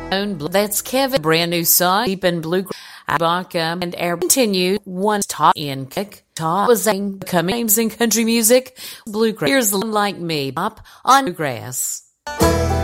That's Kevin. Brand new song, Deep in Bluegrass. Baka and Air continue. One top in kick. Top was becoming names in country music. Bluegrass. Here's Like Me, pop on Bluegrass.